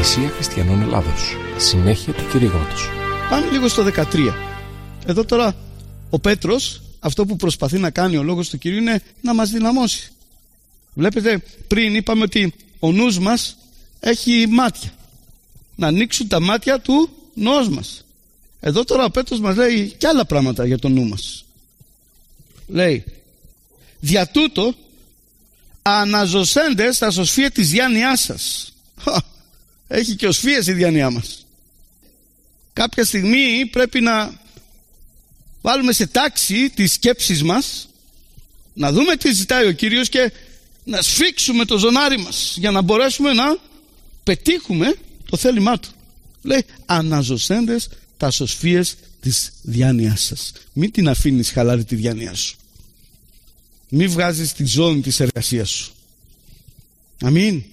Εκκλησία Χριστιανών Ελλάδος. Συνέχεια του κηρύγματος. Πάμε λίγο στο 13. Εδώ τώρα ο Πέτρος, αυτό που προσπαθεί να κάνει ο λόγος του Κυρίου είναι να μας δυναμώσει. Βλέπετε, πριν είπαμε ότι ο νους μας έχει μάτια. Να ανοίξουν τα μάτια του νους μας. Εδώ τώρα ο Πέτρος μας λέει και άλλα πράγματα για το νου μας. Λέει, δια τούτο αναζωσέντες τα σωσφία της διάνοιάς σας. Έχει και οσφίες η διάνοιά μας. Κάποια στιγμή πρέπει να βάλουμε σε τάξη τις σκέψεις μας, να δούμε τι ζητάει ο Κύριος και να σφίξουμε το ζωνάρι μας για να μπορέσουμε να πετύχουμε το θέλημά Του. Λέει, αναζωσέντες τα σωσφίες της διάνοιάς σας. Μην την αφήνεις χαλάρη τη διάνοιά σου. Μην βγάζεις τη ζώνη της εργασίας σου. Αμήν.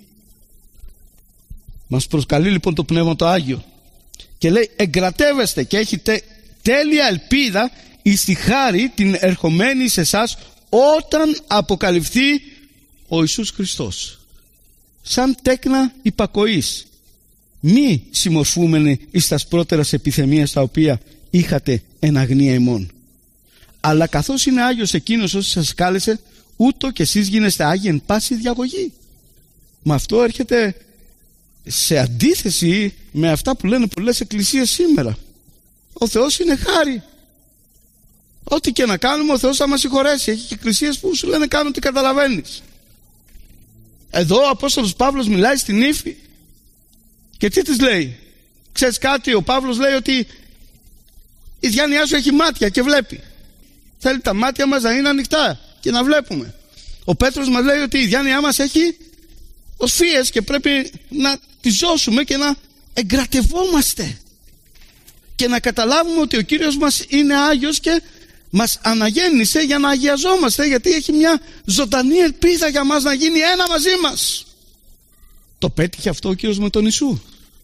Μας προσκαλεί λοιπόν το Πνεύμα το Άγιο και λέει, εγκρατεύεστε και έχετε τέλεια ελπίδα εις τη χάρη την ερχομένη σε εσάς όταν αποκαλυφθεί ο Ιησούς Χριστός. Σαν τέκνα υπακοής, μη συμμορφούμενοι εις τας πρώτερας επιθεμίας τα οποία είχατε εν αγνία ημών. Αλλά καθώς είναι Άγιος εκείνος όσοι σας κάλεσε, ούτω και εσείς γίνεστε Άγιοι εν πάση διαγωγή. Μα αυτό έρχεται σε αντίθεση με αυτά που λένε πολλές εκκλησίες σήμερα. Ο Θεός είναι χάρη. Ό,τι και να κάνουμε ο Θεός θα μας συγχωρέσει. Έχει και εκκλησίες που σου λένε κάνω τι καταλαβαίνεις. Εδώ ο Απόστολος Παύλος μιλάει στην ύφη και τι της λέει? Ξέρεις κάτι, ο Παύλος λέει ότι η διάνοιά σου έχει μάτια και βλέπει. Θέλει τα μάτια μας να είναι ανοιχτά και να βλέπουμε. Ο Πέτρος μας λέει ότι η διάνοιά μας έχει οσφίες και πρέπει να τις ζώσουμε και να εγκρατευόμαστε και να καταλάβουμε ότι ο Κύριος μας είναι Άγιος και μας αναγέννησε για να αγιαζόμαστε, γιατί έχει μια ζωντανή ελπίδα για μας να γίνει ένα μαζί μας. Το πέτυχε αυτό ο Κύριος με τον Ιησού.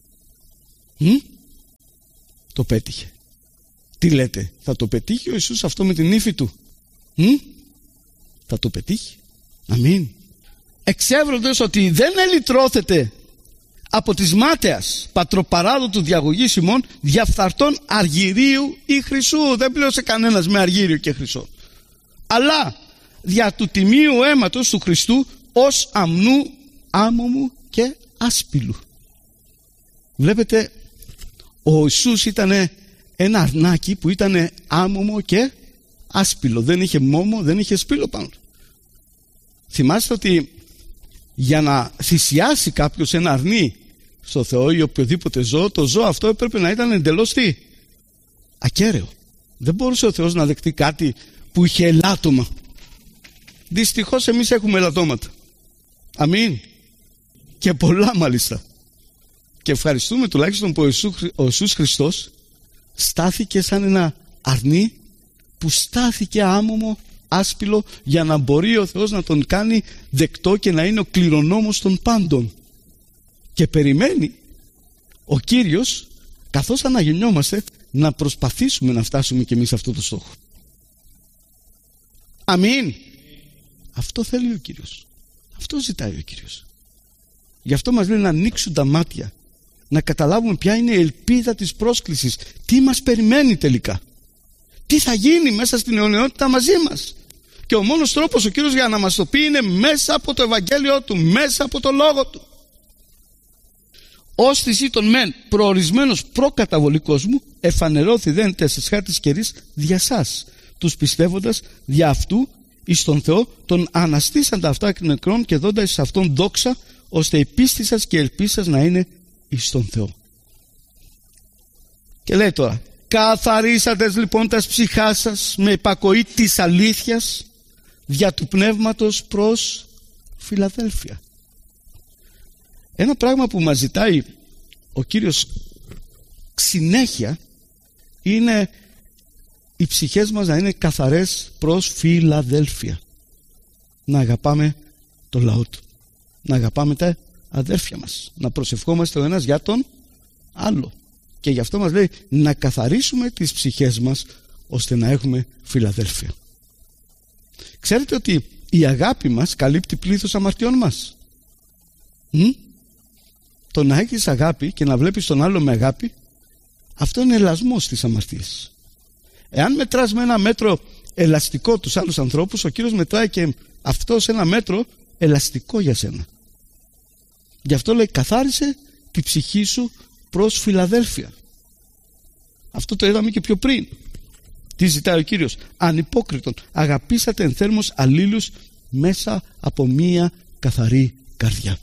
Το πέτυχε. Τι λέτε, θα το πετύχει ο Ιησούς αυτό με την ύφη του? Θα το πετύχει. Αμήν. Εξεύροντες ότι δεν ελυτρώθετε από της μάταιας πατροπαράδοτου διαγωγής ημών διαφθαρτών αργυρίου ή χρυσού. Δεν πλήρωσε κανένας με αργύριο και χρυσό, αλλά δια του τιμίου αίματος του Χριστού ως αμνού, άμωμου και άσπυλου. Βλέπετε, ο Ιησούς ήταν ένα αρνάκι που ήταν άμωμο και άσπυλο. Δεν είχε μόμο, δεν είχε σπήλο πάνω. Θυμάστε ότι για να θυσιάσει κάποιος ένα αρνί στο Θεό ή οποιοδήποτε ζώο, το ζώο αυτό έπρεπε να ήταν εντελώς τι? Ακέραιο. Δεν μπορούσε ο Θεός να δεχτεί κάτι που είχε ελάττωμα. Δυστυχώς εμείς έχουμε ελαττώματα. Αμήν. Και πολλά μάλιστα. Και ευχαριστούμε τουλάχιστον που ο Ιησούς Χριστός στάθηκε σαν ένα αρνί που στάθηκε άμωμο, άσπυλο, για να μπορεί ο Θεός να τον κάνει δεκτό και να είναι ο κληρονόμος των πάντων. Και περιμένει ο Κύριος, καθώς αναγεννιόμαστε, να προσπαθήσουμε να φτάσουμε και εμείς σε αυτό το στόχο. Αμήν. Αυτό θέλει ο Κύριος. Αυτό ζητάει ο Κύριος. Γι' αυτό μας λέει να ανοίξουν τα μάτια, να καταλάβουμε ποια είναι η ελπίδα της πρόσκλησης, τι μας περιμένει τελικά, τι θα γίνει μέσα στην αιωνιότητα μαζί μας. Και ο μόνος τρόπος ο Κύριος για να μας το πει είναι μέσα από το Ευαγγέλιο Του, μέσα από το Λόγο Του. Ως θυσί των μεν προορισμένος προκαταβολή κόσμου, εφανερώθη δεν τες χάρτης καιρής δια σας, τους πιστεύοντας δια αυτού εις τον Θεό, τον αναστήσαντα αυτά εκ νεκρών και δόντα εις αυτόν δόξα, ώστε η πίστη σας και η ελπίση σας να είναι εις τον Θεό. Και λέει τώρα, καθαρίσατες λοιπόν τας ψυχάς σας με υπακοή της αλήθειας δια του πνεύματος προς Φιλαδέλφια. Ένα πράγμα που μας ζητάει ο Κύριος συνέχεια είναι οι ψυχές μας να είναι καθαρές προς Φιλαδέλφια. Να αγαπάμε το λαό Του, να αγαπάμε τα αδέρφια μας, να προσευχόμαστε ο ένας για τον άλλο. Και γι' αυτό μας λέει να καθαρίσουμε τις ψυχές μας ώστε να έχουμε Φιλαδέλφια. Ξέρετε ότι η αγάπη μας καλύπτει πλήθος αμαρτιών μας. Το να έχεις αγάπη και να βλέπεις τον άλλο με αγάπη, αυτό είναι ελασμός της αμαρτίας. Εάν μετράς με ένα μέτρο ελαστικό τους άλλους ανθρώπους, ο Κύριος μετράει και αυτό σε ένα μέτρο ελαστικό για σένα. Γι' αυτό λέει, καθάρισε τη ψυχή σου προς Φιλαδέλφια. Αυτό το είδαμε και πιο πριν. Τι ζητάει ο Κύριος? Ανυπόκριτον, αγαπήσατε ενθέρμως αλλήλους μέσα από μία καθαρή καρδιά.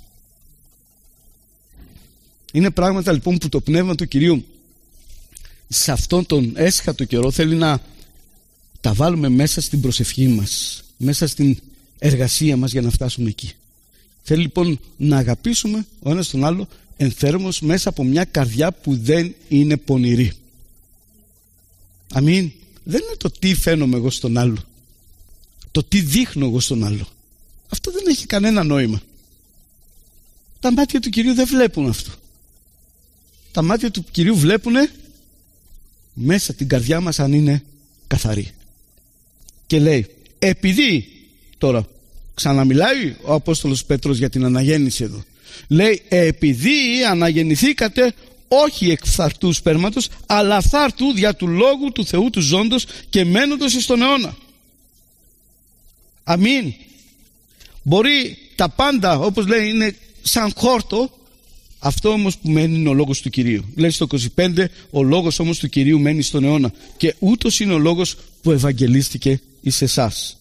Είναι πράγματα λοιπόν που το Πνεύμα του Κυρίου σε αυτόν τον έσχατο καιρό θέλει να τα βάλουμε μέσα στην προσευχή μας, μέσα στην εργασία μας για να φτάσουμε εκεί. Θέλει λοιπόν να αγαπήσουμε ο ένας τον άλλο ενθέρμως μέσα από μια καρδιά που δεν είναι πονηρή. Αμήν. Δεν είναι το τι φαίνομαι εγώ στον άλλο, το τι δείχνω εγώ στον άλλο. Αυτό δεν έχει κανένα νόημα. Τα μάτια του Κυρίου δεν βλέπουν αυτό. Τα μάτια του Κυρίου βλέπουν μέσα την καρδιά μας αν είναι καθαρή. Και λέει, επειδή, τώρα ξαναμιλάει ο Απόστολος Πέτρος για την αναγέννηση εδώ, λέει, επειδή αναγεννηθήκατε όχι εκ φθαρτού σπέρματος, αλλά φθάρτου δια του λόγου του Θεού του ζώντος και μένοντος εις τον αιώνα. Αμήν. Μπορεί τα πάντα, όπως λέει, είναι σαν χόρτο, αυτό όμως που μένει είναι ο λόγος του Κυρίου. Λέει στο 25, ο λόγος όμως του Κυρίου μένει στον αιώνα, και ούτως είναι ο λόγος που ευαγγελίστηκε εις εσάς.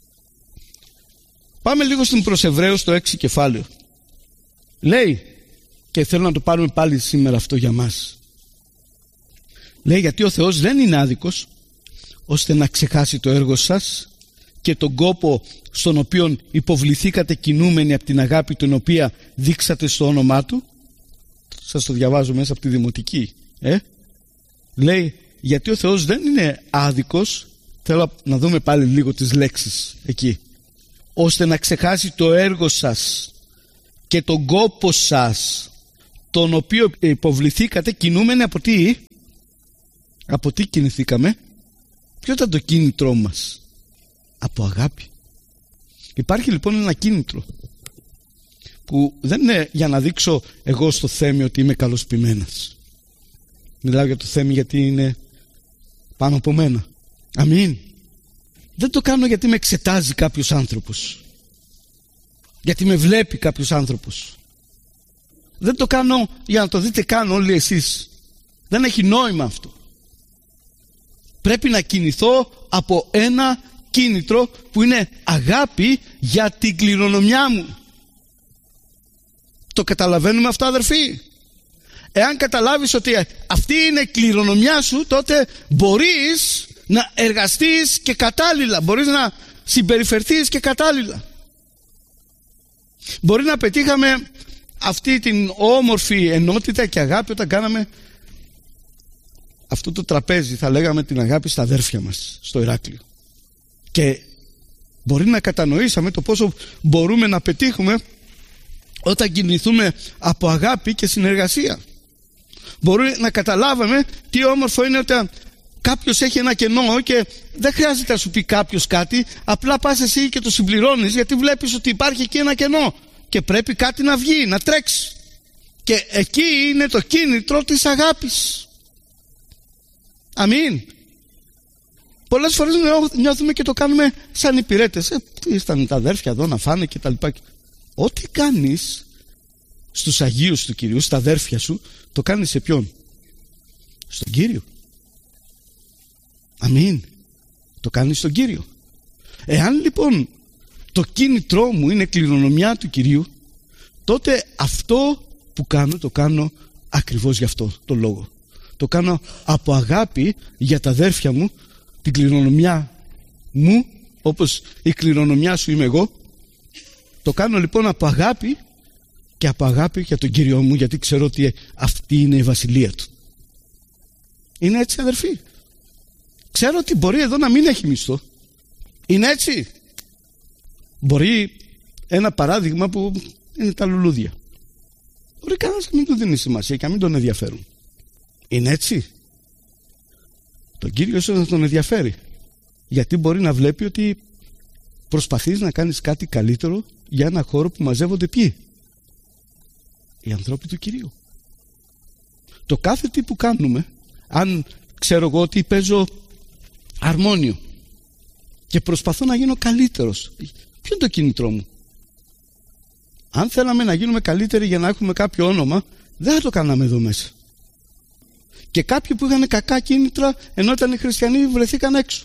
Πάμε λίγο στην προς Εβραίους το 6 κεφάλαιο. Λέει, και θέλω να το πάρουμε πάλι σήμερα αυτό για μας. Λέει, γιατί ο Θεός δεν είναι άδικος ώστε να ξεχάσει το έργο σας και τον κόπο στον οποίο υποβληθήκατε κινούμενοι από την αγάπη την οποία δείξατε στο όνομά Του. Σας το διαβάζω μέσα από τη Δημοτική. Λέει, γιατί ο Θεός δεν είναι άδικος, θέλω να δούμε πάλι λίγο τις λέξεις εκεί, ώστε να ξεχάσει το έργο σας και τον κόπο σας, τον οποίο υποβληθήκατε κινούμενοι από τι? Από τι κινηθήκαμε? Ποιο ήταν το κίνητρό μας? Από αγάπη. Υπάρχει λοιπόν ένα κίνητρο που δεν είναι για να δείξω εγώ στο Θέμη ότι είμαι καλός ποιμένας. Μιλάω για το Θέμη γιατί είναι πάνω από μένα. Αμήν. Δεν το κάνω γιατί με εξετάζει κάποιος άνθρωπος, γιατί με βλέπει κάποιος άνθρωπος. Δεν το κάνω για να το δείτε καν όλοι εσείς. Δεν έχει νόημα αυτό. Πρέπει να κινηθώ από ένα κίνητρο που είναι αγάπη για την κληρονομιά μου. Το καταλαβαίνουμε αυτό, αδερφοί? Εάν καταλάβεις ότι αυτή είναι η κληρονομιά σου, τότε μπορείς να εργαστείς και κατάλληλα, μπορείς να συμπεριφερθείς και κατάλληλα. Μπορεί να πετύχαμε αυτή την όμορφη ενότητα και αγάπη όταν κάναμε αυτό το τραπέζι, θα λέγαμε την αγάπη στα αδέρφια μας στο Ηράκλειο, και μπορεί να κατανοήσαμε το πόσο μπορούμε να πετύχουμε όταν κινηθούμε από αγάπη και συνεργασία. Μπορεί να καταλάβαμε τι όμορφο είναι όταν κάποιος έχει ένα κενό και δεν χρειάζεται να σου πει κάποιος κάτι, απλά πας εσύ και το συμπληρώνεις, γιατί βλέπεις ότι υπάρχει εκεί ένα κενό και πρέπει κάτι να βγει, να τρέξει, και εκεί είναι το κίνητρο της αγάπης. Αμήν. Πολλές φορές νιώθουμε και το κάνουμε σαν υπηρέτες. Ήρθαν τα αδέρφια εδώ να φάνε και τα λοιπά. Ό,τι κάνεις στους Αγίους του Κυρίου, στα αδέρφια σου, το κάνεις σε ποιον? Στον Κύριο. Αμήν. Το κάνεις στον Κύριο. Εάν λοιπόν το κίνητρό μου είναι κληρονομιά του Κυρίου, τότε αυτό που κάνω, το κάνω ακριβώς γι' αυτό το λόγο. Το κάνω από αγάπη για τα αδέρφια μου, την κληρονομιά μου, όπως η κληρονομιά σου είμαι εγώ. Το κάνω λοιπόν από αγάπη, και από αγάπη για τον Κύριο μου, γιατί ξέρω ότι αυτή είναι η βασιλεία Του. Είναι έτσι, αδερφοί? Ξέρω ότι μπορεί εδώ να μην έχει μισθό. Είναι έτσι? Μπορεί ένα παράδειγμα που είναι τα λουλούδια. Μπορεί κανένας να μην του δίνει σημασία και να μην τον ενδιαφέρουν. Είναι έτσι? Τον Κύριο ίσως να τον ενδιαφέρει, γιατί μπορεί να βλέπει ότι προσπαθείς να κάνεις κάτι καλύτερο για ένα χώρο που μαζεύονται ποιοι? οι ανθρώποι του Κυρίου. Το κάθε τι που κάνουμε, αν ξέρω εγώ ότι παίζω αρμόνιο και προσπαθώ να γίνω καλύτερος, ποιο είναι το κίνητρό μου? Αν θέλαμε να γίνουμε καλύτεροι για να έχουμε κάποιο όνομα, δεν θα το κάναμε εδώ μέσα. Και κάποιοι που είχαν κακά κίνητρα, ενώ ήταν οι χριστιανοί, βρεθήκαν έξω.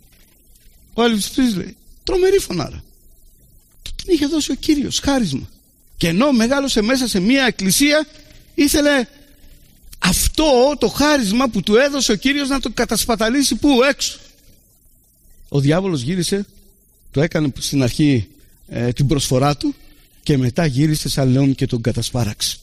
Ο Αλυψής λέει, τρομερή φωνάρα. Και την είχε δώσει ο Κύριος, χάρισμα. Και ενώ μεγάλωσε μέσα σε μια εκκλησία, ήθελε αυτό το χάρισμα που του έδωσε ο Κύριος να το κατασπαταλήσει πού? Έξω. Ο διάβολος γύρισε, το έκανε στην αρχή την προσφορά του και μετά γύρισε σαν λέον και τον κατασπάραξε.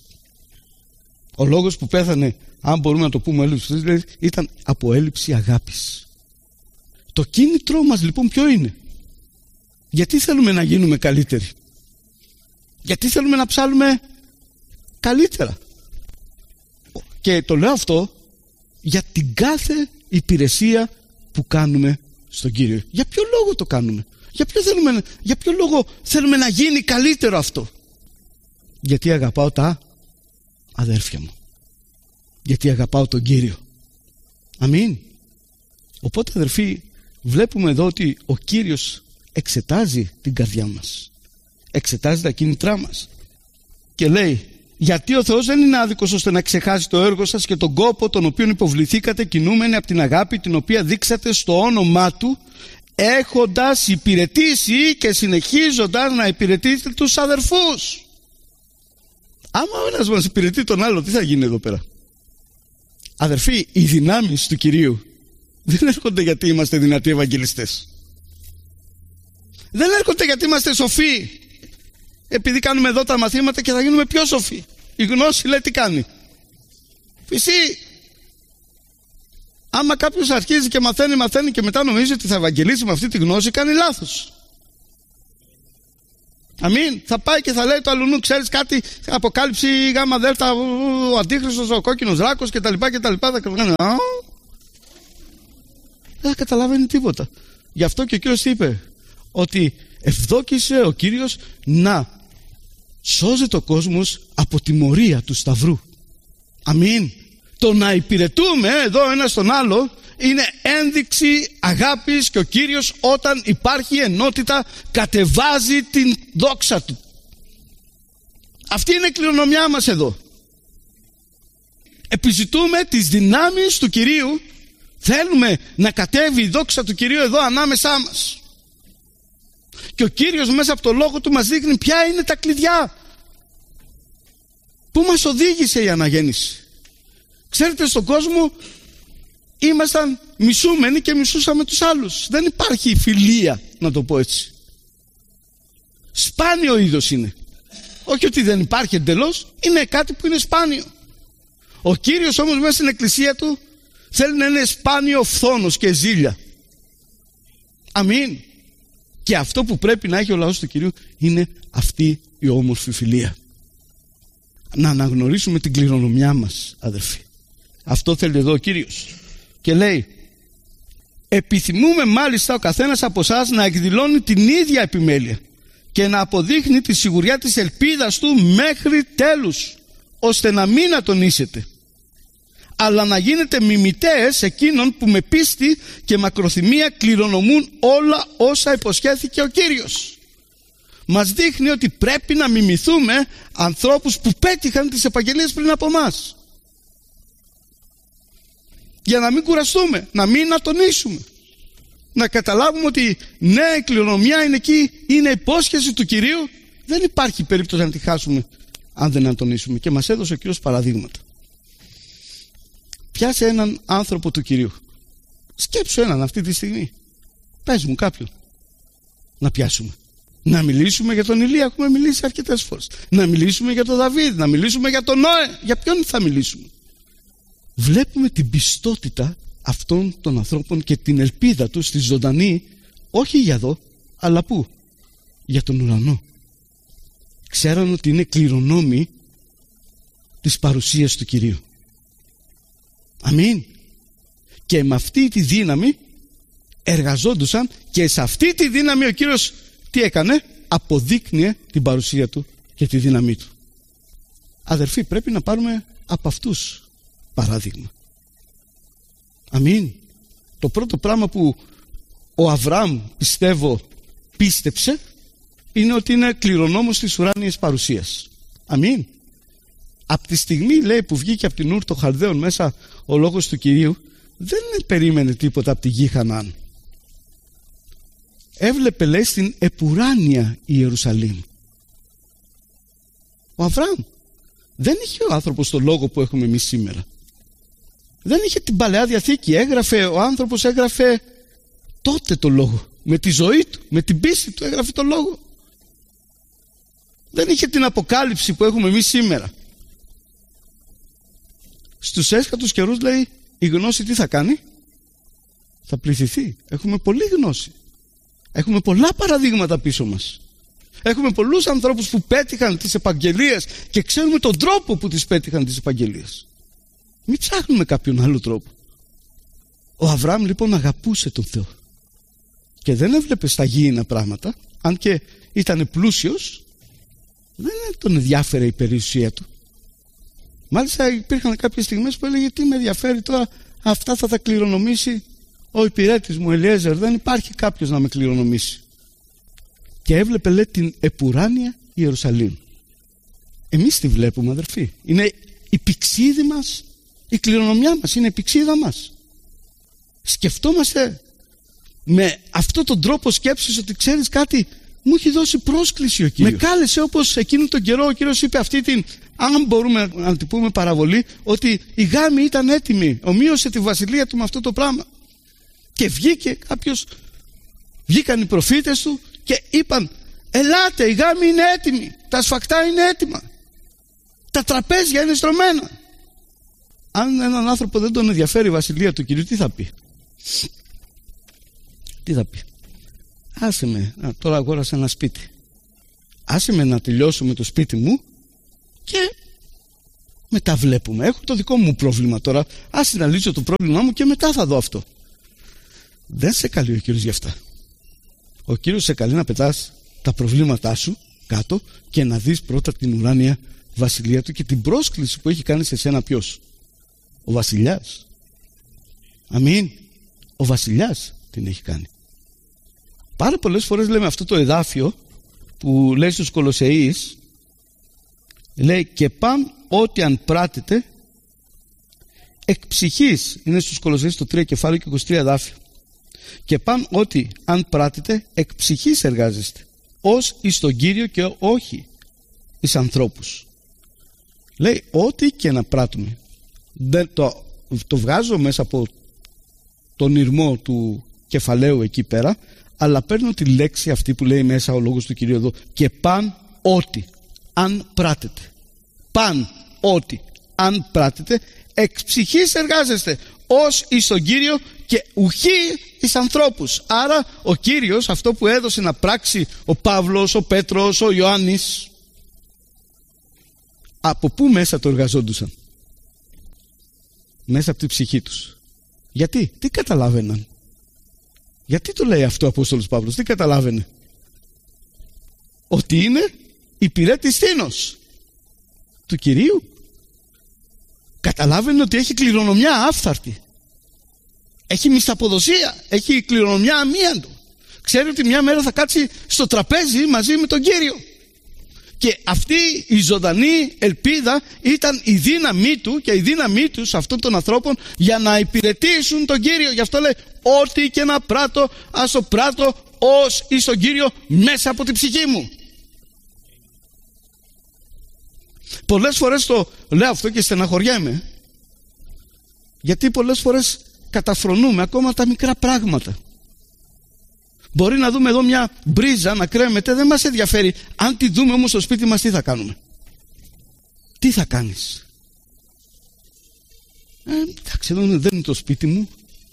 Ο λόγος που πέθανε, αν μπορούμε να το πούμε έλλειψη, ήταν από έλλειψη αγάπης. Το κίνητρό μας λοιπόν ποιο είναι? Γιατί θέλουμε να γίνουμε καλύτεροι? Γιατί θέλουμε να ψάλουμε καλύτερα? Και το λέω αυτό για την κάθε υπηρεσία που κάνουμε στον Κύριο. Για ποιο λόγο το κάνουμε? Για ποιο λόγο θέλουμε να γίνει καλύτερο αυτό? Γιατί αγαπάω τα αδέρφια μου. Γιατί αγαπάω τον Κύριο. Αμήν. Οπότε αδερφοί, βλέπουμε εδώ ότι ο Κύριος εξετάζει την καρδιά μας, εξετάζει τα κίνητρά μας και λέει, γιατί ο Θεός δεν είναι άδικος ώστε να ξεχάσει το έργο σας και τον κόπο τον οποίο υποβληθήκατε κινούμενοι από την αγάπη την οποία δείξατε στο όνομά Του, έχοντας υπηρετήσει και συνεχίζοντας να υπηρετήσετε τους αδερφούς. Άμα ο ένας μας υπηρετεί τον άλλο, τι θα γίνει εδώ πέρα? Αδερφοί, οι δυνάμεις του Κυρίου δεν έρχονται γιατί είμαστε δυνατοί ευαγγελιστές. Δεν έρχονται γιατί είμαστε σοφοί, επειδή κάνουμε εδώ τα μαθήματα και θα γίνουμε πιο σοφοί. Η γνώση λέει τι κάνει? Φυσί. Άμα κάποιος αρχίζει και μαθαίνει και μετά νομίζει ότι θα ευαγγελίσει με αυτή τη γνώση, κάνει λάθος. Αμήν. Θα πάει και θα λέει το αλλουνού, ξέρεις κάτι, Αποκάλυψη γάμα δέλτα, ο Αντίχριστος, ο κόκκινος δράκος κτλ. Δεν θα καταλαβαίνει τίποτα. Γι' αυτό και ο Κύριος είπε ότι ευδόκησε ο Κύριος να σώζει το κόσμος από τη μορία του Σταυρού. Αμήν. Το να υπηρετούμε εδώ ένα στον άλλο είναι ένδειξη αγάπης και ο Κύριος όταν υπάρχει ενότητα κατεβάζει την δόξα Του. Αυτή είναι η κληρονομιά μας εδώ. Επιζητούμε τις δυνάμεις του Κυρίου. Θέλουμε να κατέβει η δόξα του Κυρίου εδώ ανάμεσά μας. Και ο Κύριος μέσα από το λόγο Του μας δείχνει ποια είναι τα κλειδιά. Πού μας οδήγησε η αναγέννηση? Ξέρετε, στον κόσμο ήμασταν μισούμενοι και μισούσαμε τους άλλους. Δεν υπάρχει φιλία, να το πω έτσι. Σπάνιο είδος είναι. Όχι ότι δεν υπάρχει εντελώς, είναι κάτι που είναι σπάνιο. Ο Κύριος όμως μέσα στην εκκλησία Του θέλει να είναι σπάνιο φθόνος και ζήλια. Αμήν. Και αυτό που πρέπει να έχει ο λαός του Κυρίου είναι αυτή η όμορφη φιλία. Να αναγνωρίσουμε την κληρονομιά μας, αδερφοί. Αυτό θέλει εδώ ο Κύριος. Και λέει, επιθυμούμε μάλιστα ο καθένας από εσάς να εκδηλώνει την ίδια επιμέλεια και να αποδείχνει τη σιγουριά της ελπίδας του μέχρι τέλους, ώστε να μην ατονίσετε, αλλά να γίνετε μιμητές εκείνων που με πίστη και μακροθυμία κληρονομούν όλα όσα υποσχέθηκε ο Κύριος. Μας δείχνει ότι πρέπει να μιμηθούμε ανθρώπους που πέτυχαν τις επαγγελίες πριν από μας, για να μην κουραστούμε, να μην ατονίσουμε, να καταλάβουμε ότι ναι, η κληρονομιά είναι εκεί, είναι υπόσχεση του Κυρίου, δεν υπάρχει περίπτωση να τη χάσουμε αν δεν ατονίσουμε. Και μας έδωσε ο Κύριος παραδείγματα. Πιάσε έναν άνθρωπο του Κυρίου, σκέψου έναν αυτή τη στιγμή, πες μου κάποιον να πιάσουμε. Να μιλήσουμε για τον Ηλία, έχουμε μιλήσει αρκετές φορές. Να μιλήσουμε για τον Δαβίδ, να μιλήσουμε για τον Νόε. Για ποιον θα μιλήσουμε? Βλέπουμε την πιστότητα αυτών των ανθρώπων και την ελπίδα τους στη ζωντανή, όχι για εδώ, αλλά πού? Για τον ουρανό. Ξέραν ότι είναι κληρονόμοι της παρουσίας του Κυρίου. Αμήν. Και με αυτή τη δύναμη εργαζόντουσαν και σε αυτή τη δύναμη ο Κύριος τι έκανε? Αποδείκνυε την παρουσία Του και τη δύναμή Του. Αδερφοί, πρέπει να πάρουμε από αυτούς παράδειγμα. Αμήν. Το πρώτο πράγμα που ο Αβραάμ, πιστεύω, πίστεψε είναι ότι είναι κληρονόμος της ουράνιας παρουσίας. Αμήν. Από τη στιγμή, λέει, που βγήκε από την Ούρ των Χαλδαίων μέσα ο λόγος του Κυρίου, δεν περίμενε τίποτα από τη γη Χαναάν. Έβλεπε, λέει, στην επουράνια Ιερουσαλήμ. Ο Αβραάμ δεν είχε ο άνθρωπος το λόγο που έχουμε εμείς σήμερα. Δεν είχε την Παλαιά Διαθήκη. Ο άνθρωπος έγραφε τότε το λόγο. Με τη ζωή του, με την πίστη του έγραφε το λόγο. Δεν είχε την αποκάλυψη που έχουμε εμείς σήμερα. Στους έσχατους καιρούς, λέει, η γνώση τι θα κάνει? Θα πληθυθεί. Έχουμε πολλή γνώση. Έχουμε πολλά παραδείγματα πίσω μας. Έχουμε πολλούς ανθρώπους που πέτυχαν τις επαγγελίες και ξέρουμε τον τρόπο που τις πέτυχαν τις επαγγελίες. Μην ψάχνουμε κάποιον άλλο τρόπο. Ο Αβραάμ λοιπόν αγαπούσε τον Θεό και δεν έβλεπε στα γήινα πράγματα, αν και ήταν πλούσιος, δεν τον ενδιάφερε η περιουσία του. Μάλιστα υπήρχαν κάποιες στιγμές που έλεγε, τι με ενδιαφέρει τώρα, αυτά θα τα κληρονομήσει ο υπηρέτης μου Ελιέζερ, δεν υπάρχει κάποιος να με κληρονομήσει. Και έβλεπε, λέει, την επουράνια Ιερουσαλήμ. Εμείς τη βλέπουμε, αδερφοί. Είναι η πηξίδη μας, η κληρονομιά μας, είναι η πηξίδα μας. Σκεφτόμαστε με αυτόν τον τρόπο σκέψης ότι ξέρεις κάτι, μου έχει δώσει πρόσκληση ο Κύριος. Με κάλεσε όπως εκείνο τον καιρό ο Κύριος είπε αυτή την, αν μπορούμε να την πούμε παραβολή, ότι η γάμη ήταν έτοιμη, ομοίωσε τη βασιλεία του με αυτό το πράγμα. Και βγήκαν οι προφήτες του και είπαν, ελάτε, η γάμη είναι έτοιμη, τα σφακτά είναι έτοιμα, τα τραπέζια είναι στρωμένα. Αν έναν άνθρωπο δεν τον ενδιαφέρει η βασιλεία του Κυρίου, τι θα πει? Τι θα πει? Άσε με, τώρα αγόρασα ένα σπίτι, άσε με να τελειώσω με το σπίτι μου και μετά βλέπουμε. Έχω το δικό μου πρόβλημα τώρα, άσε να λύσω το πρόβλημά μου και μετά θα δω αυτό. Δεν σε καλεί ο Κύριος γι' αυτά. Ο Κύριος σε καλεί να πετάς τα προβλήματά σου κάτω και να δεις πρώτα την ουράνια βασιλεία του και την πρόσκληση που έχει κάνει σε σένα. Ποιος? Ο βασιλιάς. Αμήν. Ο βασιλιάς την έχει κάνει. Πάρα πολλές φορές λέμε αυτό το εδάφιο που λέει στους Κολοσσεείς, λέει, και παν ό,τι αν πράτετε εκ ψυχής, είναι στους Κολοσσεείς το 3 κεφάλαιο και 23 εδάφιο, και παν ότι αν πράτετε εκ ψυχής εργάζεστε, ως εις τον Κύριο και όχι εις ανθρώπους. Λέει ό,τι και να πράττουμε. Δεν το βγάζω μέσα από τον ηρμό του κεφαλαίου εκεί πέρα, αλλά παίρνω τη λέξη αυτή που λέει μέσα ο λόγος του Κυρίου εδώ, και παν ό,τι αν πράτετε. Παν ό,τι αν πράτετε εκ ψυχής εργάζεστε, ως εις τον Κύριο και ουχή εις ανθρώπους. Άρα ο Κύριος, αυτό που έδωσε να πράξει ο Παύλος, ο Πέτρος, ο Ιωάννης, από πού μέσα το εργαζόντουσαν? Μέσα από τη ψυχή τους. Γιατί? Τι καταλάβαιναν? Γιατί το λέει αυτό ο Απόστολος Παύλος? Τι καταλάβαινε? Ότι είναι υπηρέτης τίνος του Κυρίου. Καταλάβαινε ότι έχει κληρονομιά άφθαρτη, έχει μισθαποδοσία, έχει κληρονομιά αμίαντο. Ξέρει ότι μια μέρα θα κάτσει στο τραπέζι μαζί με τον Κύριο. Και αυτή η ζωντανή ελπίδα ήταν η δύναμή του και η δύναμή τους αυτών των ανθρώπων για να υπηρετήσουν τον Κύριο. Γι' αυτό λέει, ό,τι και να πράττω, ας το πράττω ως εις τον Κύριο μέσα από την ψυχή μου. Πολλές φορές το λέω αυτό και στεναχωριέμαι, γιατί πολλές φορές καταφρονούμε ακόμα τα μικρά πράγματα. Μπορεί να δούμε εδώ μια μπρίζα να κρέμεται, δεν μας ενδιαφέρει. Αν τη δούμε όμως στο σπίτι μας, τι θα κάνουμε? Τι θα κάνεις? Εντάξει, δεν είναι το σπίτι μου.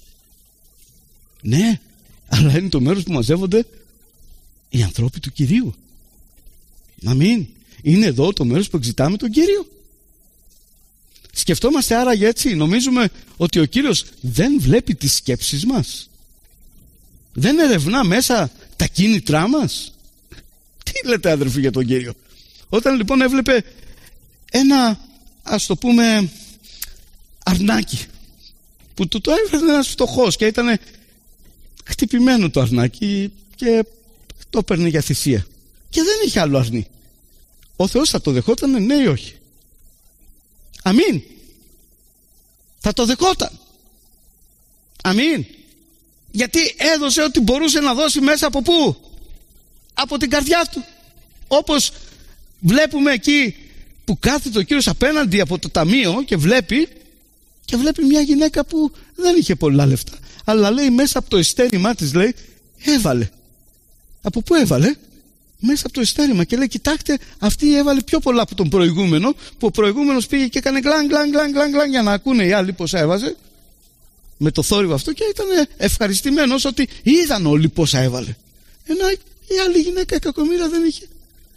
Ναι, αλλά είναι το μέρος που μαζεύονται οι ανθρώποι του Κυρίου. Αμήν. Είναι εδώ το μέρος που εξητάμε τον Κύριο. Σκεφτόμαστε άραγε έτσι? Νομίζουμε ότι ο Κύριος δεν βλέπει τις σκέψεις μας? Δεν ερευνά μέσα τα κίνητρά μας? Τι λέτε, αδερφοί, για τον Κύριο? Όταν λοιπόν έβλεπε ένα, ας το πούμε, αρνάκι που το έφερε ένας φτωχός και ήταν χτυπημένο το αρνάκι και το έπαιρνε για θυσία και δεν είχε άλλο αρνί. Ο Θεός θα το δεχόταν, ναι ή όχι? Αμήν. Θα το δεχόταν. Αμήν. Γιατί έδωσε ό,τι μπορούσε να δώσει μέσα από πού? Από την καρδιά του. Όπως βλέπουμε εκεί που κάθεται ο Κύριος απέναντι από το ταμείο και βλέπει μια γυναίκα που δεν είχε πολλά λεφτά, αλλά λέει μέσα από το εστέρημά της, λέει, έβαλε. Από πού έβαλε? Μέσα από το εστέρημα. Και λέει, κοιτάξτε, αυτή έβαλε πιο πολλά από τον προηγούμενο, που ο προηγούμενος πήγε και έκανε γκλαν για να ακούνε οι άλλοι πόσα έβαζε με το θόρυβο αυτό και ήταν ευχαριστημένος ότι είδαν όλοι πόσα έβαλε, ενώ η άλλη γυναίκα κακομοίρα δεν είχε.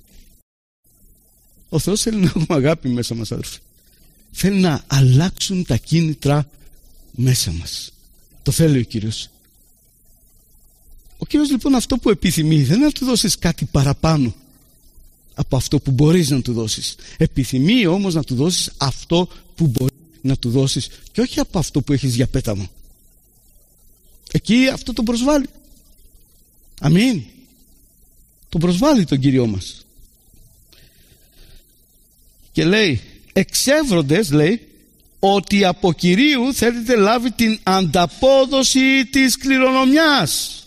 Ο Θεός θέλει να έχουμε αγάπη μέσα μας, αδερφοί. Θέλει να αλλάξουν τα κίνητρα μέσα μας. Το θέλει ο Κύριος. Ο Κύριος λοιπόν αυτό που επιθυμεί δεν είναι να του δώσεις κάτι παραπάνω από αυτό που μπορείς να του δώσεις. Επιθυμεί όμως να του δώσεις αυτό που μπορείς να του δώσεις και όχι από αυτό που έχεις για πέταμα. Εκεί αυτό τον προσβάλλει. Αμήν. Τον προσβάλλει τον Κύριό μας. Και λέει, εξεύροντες, λέει, ότι από Κυρίου θέλετε λάβει την ανταπόδοση της κληρονομιάς.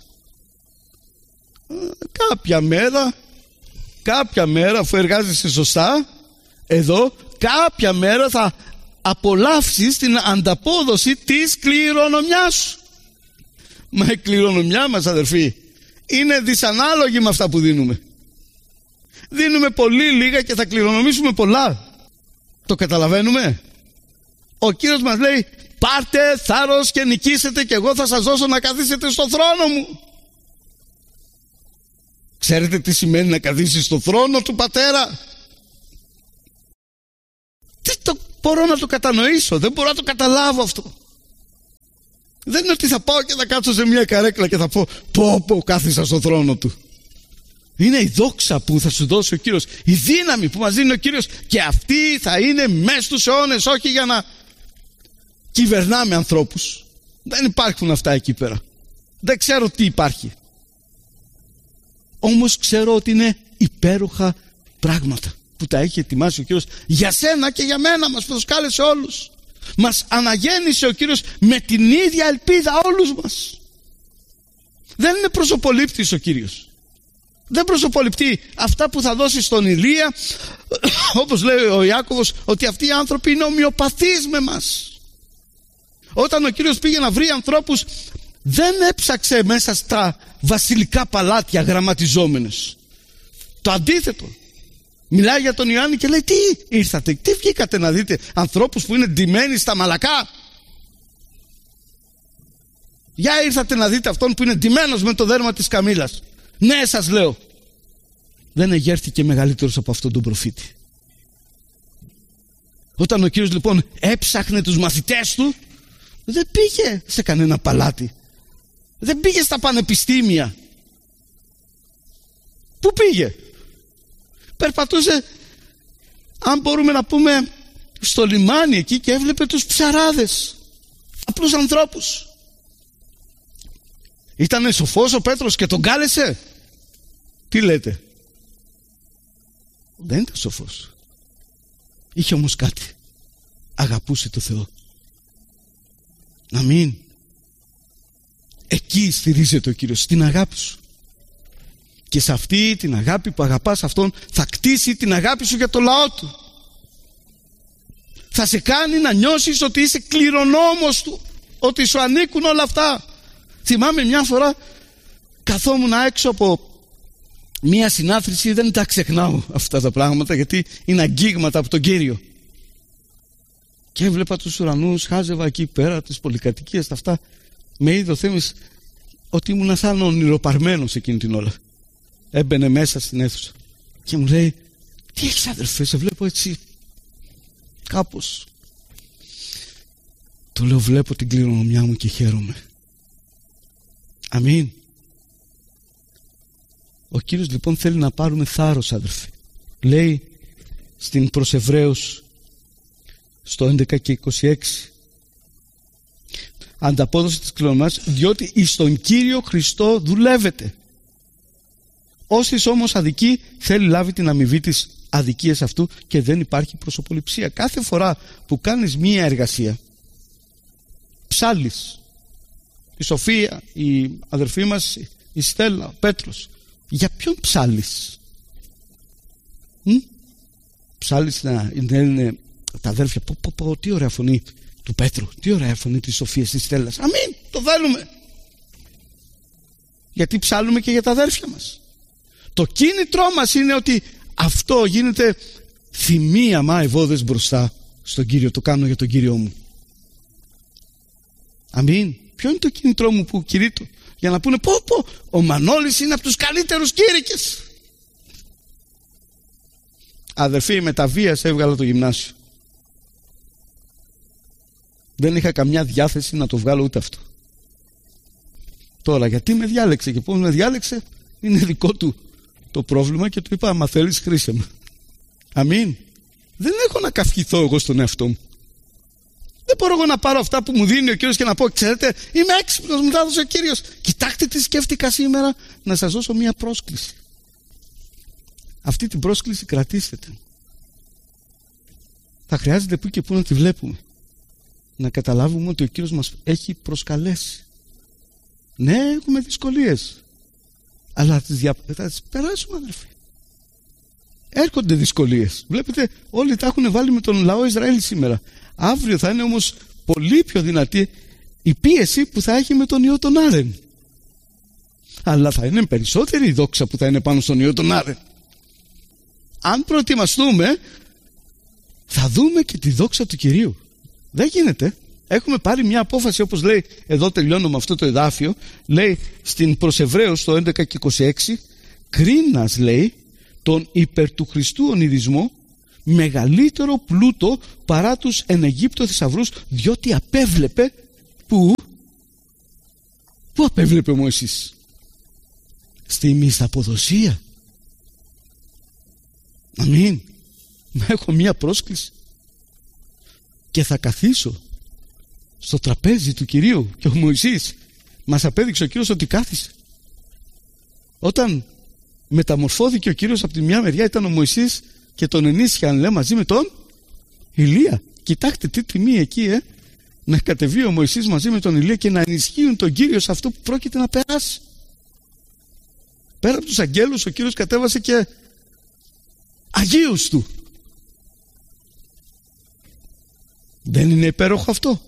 Κάποια μέρα αφού εργάζεσαι σωστά εδώ, κάποια μέρα θα απολαύσεις την ανταπόδοση της κληρονομιάς σου. Μα η κληρονομιά μας, αδερφοί, είναι δυσανάλογη με αυτά που δίνουμε. Δίνουμε πολύ λίγα και θα κληρονομήσουμε πολλά. Το καταλαβαίνουμε? Ο Κύριος μας λέει, πάρτε θάρρος και νικήσετε και εγώ θα σας δώσω να καθίσετε στο θρόνο μου. Ξέρετε τι σημαίνει να καθίσεις στο θρόνο του Πατέρα? Δεν μπορώ να το κατανοήσω, δεν μπορώ να το καταλάβω αυτό. Δεν είναι ότι θα πάω και θα κάτσω σε μια καρέκλα και θα πω κάθισα στο θρόνο του. Είναι η δόξα που θα σου δώσει ο Κύριος, η δύναμη που μας δίνει ο Κύριος, και αυτή θα είναι μέσα στους αιώνες, όχι για να κυβερνάμε ανθρώπους. Δεν υπάρχουν αυτά εκεί πέρα. Δεν ξέρω τι υπάρχει. Όμως ξέρω ότι είναι υπέροχα πράγματα που τα έχει ετοιμάσει ο Κύριος για σένα και για μένα. Μας προσκάλεσε όλους. Μας αναγέννησε ο Κύριος με την ίδια ελπίδα όλους μας. Δεν είναι προσωπολήπτης ο Κύριος. Δεν προσωποληπτεί αυτά που θα δώσει στον Ηλία, όπως λέει ο Ιάκωβος, ότι αυτοί οι άνθρωποι είναι ομοιοπαθείς με μας. Όταν ο Κύριος πήγε να βρει ανθρώπους, δεν έψαξε μέσα στα βασιλικά παλάτια γραμματιζόμενες. Το αντίθετο. Μιλάει για τον Ιωάννη και λέει, τι ήρθατε, τι βγήκατε να δείτε? Ανθρώπους που είναι ντυμένοι στα μαλακά? Για ήρθατε να δείτε αυτόν που είναι ντυμένος με το δέρμα της καμήλας. Ναι, σας λέω, δεν εγέρθηκε μεγαλύτερος από αυτόν τον προφήτη. Όταν ο Κύριος λοιπόν έψαχνε τους μαθητές του, δεν πήγε σε κανένα παλάτι, δεν πήγε στα πανεπιστήμια. Πού πήγε? Περπατούσε, αν μπορούμε να πούμε, στο λιμάνι εκεί και έβλεπε τους ψαράδες, απλούς ανθρώπους. Ήτανε σοφός ο Πέτρος και τον κάλεσε? Τι λέτε? Δεν ήταν σοφός. Είχε όμως κάτι. Αγαπούσε το Θεό. Αμήν. Εκεί στηρίζεται ο Κύριος, στην αγάπη σου. Και σε αυτή την αγάπη που αγαπάς αυτόν, θα κτίσει την αγάπη σου για το λαό του. Θα σε κάνει να νιώσεις ότι είσαι κληρονόμος του, ότι σου ανήκουν όλα αυτά. Θυμάμαι μια φορά καθόμουν έξω από μια συνάθρηση, δεν τα ξεχνάω αυτά τα πράγματα γιατί είναι αγγίγματα από τον Κύριο. Και έβλεπα τους ουρανούς, χάζευα εκεί πέρα τις πολυκατοικίες, τα αυτά. Με είδε ο Θεός ότι ήμουν σαν ονειροπαρμένος εκείνη την ώρα. Έμπαινε μέσα στην αίθουσα και μου λέει, τι έχεις αδερφέ, σε βλέπω έτσι κάπως. Του λέω, βλέπω την κληρονομιά μου και χαίρομαι. Αμήν. Ο Κύριος λοιπόν θέλει να πάρουμε θάρρος, αδερφοί. Λέει, στην προς Εβραίους στο 11 και 26. Ανταπόδοση της κληρονομιάς, διότι εις τον Κύριο Χριστό δουλεύετε. Όστις όμως αδικεί, θέλει λάβει την αμοιβή της αδικίας αυτού και δεν υπάρχει προσωποληψία. Κάθε φορά που κάνεις μία εργασία, ψάλλεις, η Σοφία, η αδερφή μας, η Στέλλα, ο Πέτρος, για ποιον ψάλλεις? Ψάλλεις να είναι τα αδέρφια, τι ωραία φωνή του Πέτρου, τι ωραία φωνή της Σοφίας, της Στέλλας, αμήν, το θέλουμε, γιατί ψάλλουμε και για τα αδέρφια μας. Το κίνητρό μας είναι ότι αυτό γίνεται θυμία μαεβόδες μπροστά στον Κύριο, το κάνω για τον Κύριό μου. Αμήν. Ποιο είναι το κίνητρό μου που κηρύττω? Για να πούνε ο Μανώλης είναι από τους καλύτερους κήρυκες. Αδερφοί, με τα βίας έβγαλα το γυμνάσιο. Δεν είχα καμιά διάθεση να το βγάλω ούτε αυτό. Τώρα γιατί με διάλεξε και πώς με διάλεξε είναι δικό του το πρόβλημα και του είπα, άμα θέλεις χρήσε με. Αμήν. Δεν έχω να καυχηθώ εγώ στον εαυτό μου. Δεν μπορώ εγώ να πάρω αυτά που μου δίνει ο Κύριος και να πω, ξέρετε, είμαι έξυπνος, μου τα έδωσε ο Κύριος. Κοιτάξτε τι σκέφτηκα σήμερα, να σας δώσω μία πρόσκληση. Αυτή την πρόσκληση κρατήστε την. Θα χρειάζεται που και που να τη βλέπουμε. Να καταλάβουμε ότι ο Κύριος μας έχει προσκαλέσει. Ναι, έχουμε δυσκολίες, αλλά θα τις περάσουμε, αδερφοί. Έρχονται δυσκολίες. Βλέπετε, όλοι τα έχουν βάλει με τον λαό Ισραήλ σήμερα. Αύριο θα είναι όμως πολύ πιο δυνατή η πίεση που θα έχει με τον ιό τον Άρεν. Αλλά θα είναι περισσότερη η δόξα που θα είναι πάνω στον ιό τον Άρεν. Αν προετοιμαστούμε, θα δούμε και τη δόξα του Κυρίου. Δεν γίνεται. Έχουμε πάρει μια απόφαση, όπως λέει, εδώ τελειώνω με αυτό το εδάφιο, λέει στην προς Εβραίους το 11 και 26, κρίνας, λέει, τον υπερ του Χριστού ονειδισμό μεγαλύτερο πλούτο παρά τους εν Αιγύπτω θησαυρούς, διότι απέβλεπε πού απέβλεπε ο Μωυσής? Στη μισθαποδοσία. Αμήν. Έχω μία πρόσκληση και θα καθίσω στο τραπέζι του Κυρίου. Και ο Μωυσής μας απέδειξε ο Κύριος ότι κάθισε. Όταν μεταμορφώθηκε ο Κύριος, από τη μια μεριά ήταν ο Μωυσής και τον ενίσχυαν, λέει, μαζί με τον Ηλία. Κοιτάξτε τι τιμή εκεί, να κατεβεί ο Μωυσής μαζί με τον Ηλία και να ενισχύουν τον Κύριο σε αυτό που πρόκειται να περάσει. Πέρα από τους αγγέλους, ο Κύριος κατέβασε και αγίους του. Δεν είναι υπέροχο αυτό?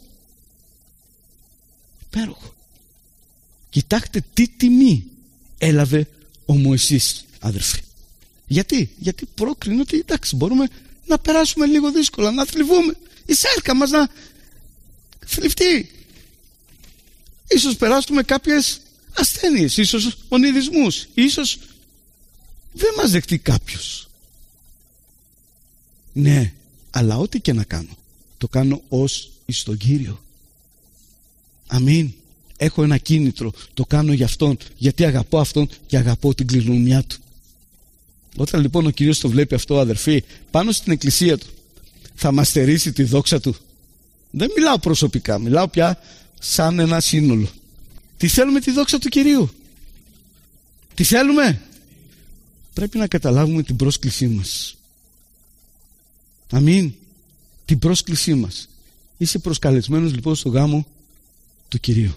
Υπέροχο. Κοιτάξτε τι τιμή έλαβε ο Μωυσής, αδερφοί. Γιατί πρόκρινε ότι εντάξει, μπορούμε να περάσουμε λίγο δύσκολα, να θλιβούμε, η σάρκα μας να θλιφτεί, ίσως περάσουμε κάποιες ασθένειες, ίσως ονειδισμούς, ίσως δεν μας δεχτεί κάποιος. Ναι, αλλά ό,τι και να κάνω, το κάνω ως εις τον Κύριο. Αμήν. Έχω ένα κίνητρο, το κάνω για Αυτόν, γιατί αγαπώ Αυτόν και αγαπώ την κληρονομιά Του. Όταν λοιπόν ο Κύριος το βλέπει αυτό, αδερφοί, πάνω στην εκκλησία Του, θα μας στερήσει τη δόξα Του. Δεν μιλάω προσωπικά, μιλάω πια σαν ένα σύνολο. Τι θέλουμε? Τη δόξα του Κυρίου. Τι θέλουμε? Πρέπει να καταλάβουμε την πρόσκλησή μας. Αμήν. Την πρόσκλησή μας. Είσαι προσκαλεσμένος λοιπόν στο γάμο του Κυρίου.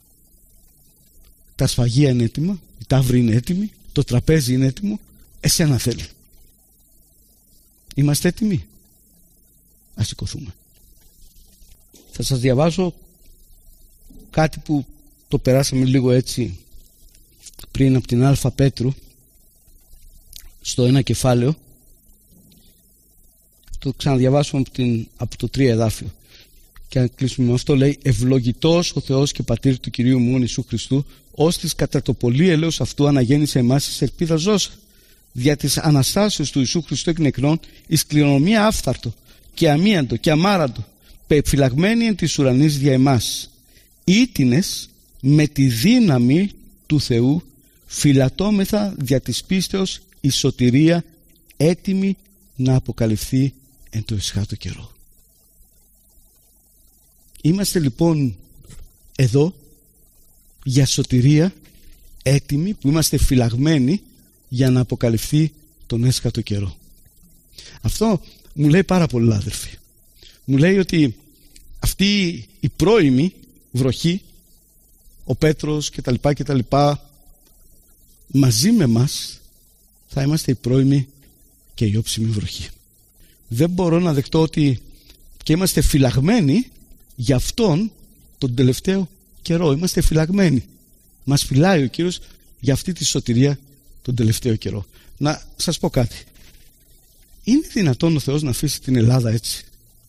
Τα σφαγεία είναι έτοιμα, η ταύρη είναι έτοιμη, το τραπέζι είναι έτοιμο, εσένα θέλει. Είμαστε έτοιμοι? Ας σηκωθούμε. Θα σας διαβάσω κάτι που το περάσαμε λίγο έτσι πριν από την Α Πέτρου, στο ένα κεφάλαιο. Το ξαναδιαβάσουμε από το 3 εδάφιο και αν κλείσουμε με αυτό, λέει: ευλογητός ο Θεός και Πατήρ του Κυρίου μου Ιησού Χριστού, ώστις κατά το πολύ ελέος αυτού αναγέννησε εμάς εις ελπίδα ζώσα, δια της Αναστάσεως του Ιησού Χριστού εκ νεκρών, εις κληρονομία άφθαρτο και αμίαντο και αμάραντο, πεφυλαγμένη εν της ουρανής δια εμάς, ήτινες με τη δύναμη του Θεού φυλατώμεθα δια της πίστεως εις σωτηρία έτοιμη να αποκαλυφθεί εν το εσχάτω καιρό. Είμαστε λοιπόν εδώ για σωτηρία, έτοιμοι, που είμαστε φυλαγμένοι για να αποκαλυφθεί τον έσχατο καιρό. Αυτό μου λέει πάρα πολλά, αδερφοί. Μου λέει ότι αυτή η πρώιμη βροχή, ο Πέτρος και τα λοιπά, μαζί με μας θα είμαστε η πρώιμη και η όψιμη βροχή. Δεν μπορώ να δεχτώ ότι και είμαστε φυλαγμένοι για αυτόν τον τελευταίο καιρό. Είμαστε φυλαγμένοι. Μας φυλάει ο Κύριος για αυτή τη σωτηρία τον τελευταίο καιρό. Να σας πω κάτι. Είναι δυνατόν ο Θεός να αφήσει την Ελλάδα έτσι?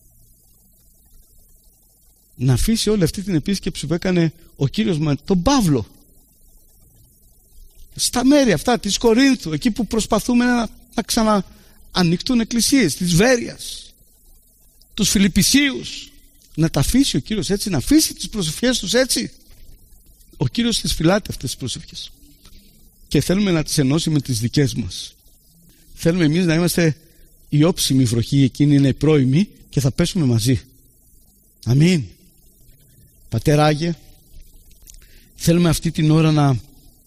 Να αφήσει όλη αυτή την επίσκεψη που έκανε ο Κύριος με τον Παύλο στα μέρη αυτά της Κορίνθου, εκεί που προσπαθούμε να ξαναανοίξουν εκκλησίες, της Βέρειας, τους Φιλιππισίους, να τα αφήσει ο Κύριος έτσι, να αφήσει τις προσευχές τους έτσι? Ο Κύριος τις φυλάται αυτές τις προσευχές και θέλουμε να τις ενώσει με τις δικές μας. Θέλουμε εμείς να είμαστε η όψιμη βροχή, εκείνη είναι η πρώιμη και θα πέσουμε μαζί. Αμήν. Πατέρα Άγιε, θέλουμε αυτή την ώρα να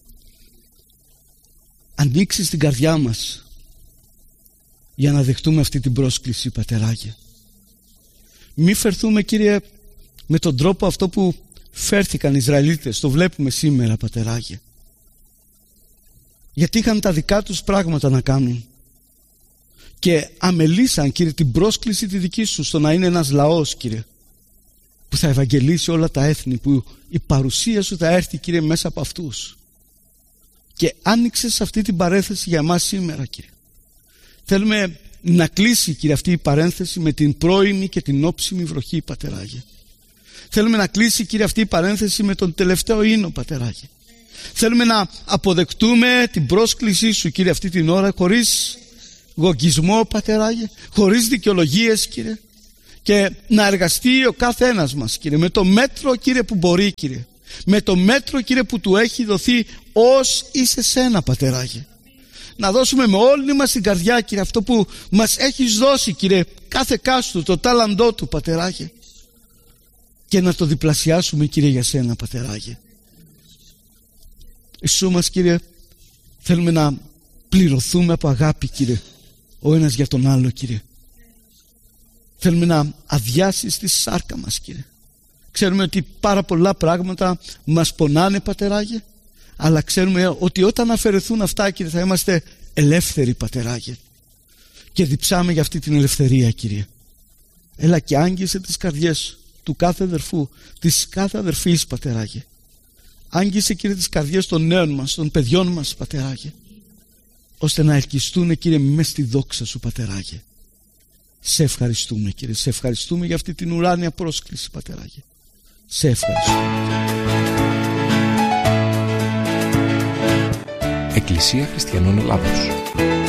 ανοίξεις την καρδιά μας για να δεχτούμε αυτή την πρόσκληση, Πατέρα Άγιε. Μη φερθούμε, Κύριε, με τον τρόπο αυτό που φέρθηκαν οι Ισραηλίτες. Το βλέπουμε σήμερα, Πατέρα Άγιε. Γιατί είχαν τα δικά τους πράγματα να κάνουν και αμελήσαν, Κύριε, την πρόσκληση τη δική σου στο να είναι ένας λαός, Κύριε, που θα ευαγγελίσει όλα τα έθνη, που η παρουσία σου θα έρθει, Κύριε, μέσα από αυτούς. Και άνοιξες αυτή την παρένθεση για εμάς σήμερα, Κύριε. Θέλουμε να κλείσει, Κύριε, αυτή η παρένθεση με την πρώιμη και την όψιμη βροχή, Πατέρα Άγιε. Θέλουμε να κλείσει, Κύριε, αυτή η παρένθεση με τον τελευταίο ίνο, Πατέρα Άγιε. Θέλουμε να αποδεκτούμε την πρόσκλησή σου, Κύριε, αυτή την ώρα, χωρίς γογγισμό, Πατέρα Άγιε, χωρίς δικαιολογίες, Κύριε, και να εργαστεί ο κάθε ένας μας, Κύριε, με το μέτρο, Κύριε, που μπορεί, Κύριε, με το μέτρο, Κύριε, που του έχει δοθεί ως είσαι σένα, Πατέρα Άγιε. Να δώσουμε με όλη μας την καρδιά, Κύριε, αυτό που μας έχεις δώσει, Κύριε, κάθε κάστου, το τάλαντό του, Πατέρα Άγιε, και να το διπλασιάσουμε, Κύριε, για σένα, Πατέρα Άγιε. Ιησού μας, Κύριε, θέλουμε να πληρωθούμε από αγάπη, Κύριε, ο ένας για τον άλλο, Κύριε. Θέλουμε να αδειάσεις τη σάρκα μας, Κύριε. Ξέρουμε ότι πάρα πολλά πράγματα μας πονάνε, Πατέρα Άγιε, αλλά ξέρουμε ότι όταν αφαιρεθούν αυτά, Κύριε, θα είμαστε ελεύθεροι, Πατέρα Άγιε, και διψάμε για αυτή την ελευθερία, Κύριε. Έλα και άγγισε τις καρδιές του κάθε αδερφού, της κάθε αδερφής, Πατέρα Άγιε. Άγγισε, Κύριε, τις καρδιές των νέων μας, των παιδιών μας, Πατέρα Άγιε, ώστε να ελκυστούν, Κύριε, μες στη δόξα σου, Πατέρα Άγιε. Σε ευχαριστούμε, Κύριε, σε ευχαριστούμε για αυτή την ουράνια πρόσκληση, Πατέρα Άγιε. Σε ευχαριστούμε. Εκκλησία Χριστιανών Ελλάδος.